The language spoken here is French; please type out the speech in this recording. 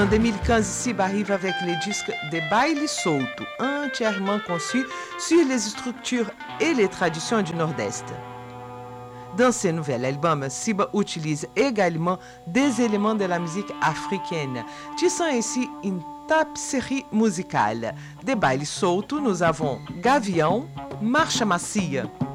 En 2015, Siba arrive avec les disques de Baile Solto, entièrement conçus sur les structures et les traditions du Nord-Est. Dans ce nouvel album, Siba utilise également des éléments de la musique africaine, tissant ainsi une tapisserie musicale. De Baile Solto, nous avons Gavião, Marcha Macia,